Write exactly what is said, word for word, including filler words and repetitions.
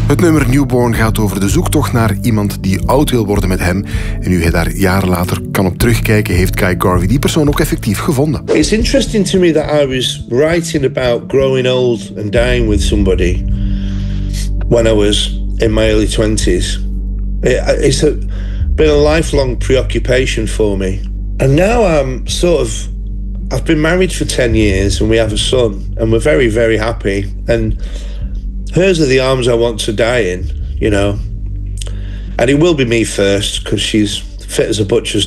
Het nummer Newborn gaat over de zoektocht naar iemand die oud wil worden met hem. En nu hij daar jaren later kan op terugkijken, heeft Guy Garvey die persoon ook effectief gevonden. It's interesting to me that I was writing about growing old and dying with somebody when I was in my early twenties. It's a, been a lifelong preoccupation for me. And now I'm sort of, I've been married for ten years and we have a son and we're very, very happy. And hers are the arms I want to die in, you know. And it will be me first because she's fit as a butcher's